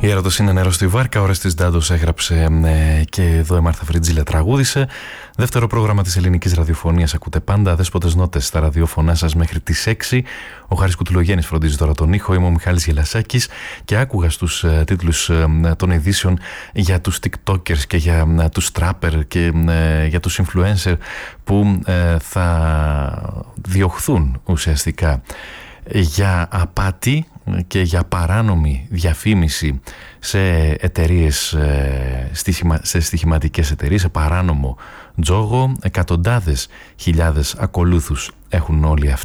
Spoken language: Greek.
Η έρωτος είναι νερό στη βάρκα, ώρες της Ντάντος έγραψε και εδώ η Μάρθα Φριτζίλα τραγούδισε. Δεύτερο πρόγραμμα της ελληνικής ραδιοφωνίας ακούτε πάντα, δέσποτες νότες στα ραδιόφωνά σας μέχρι τις 6. Ο Χάρης Κουτουλογέννης φροντίζει τώρα τον ήχο, είμαι ο Μιχάλης Γελασάκης και άκουγα στους τίτλους των ειδήσεων για τους TikTokers και για τους Trapper και για τους influencer που θα διωχθούν ουσιαστικά για απάτη και για παράνομη διαφήμιση σε εταιρείες, σε στοιχηματικές εταιρείες, σε παράνομο τζόγο. Εκατοντάδες χιλιάδες ακολούθους έχουν όλοι αυτοί.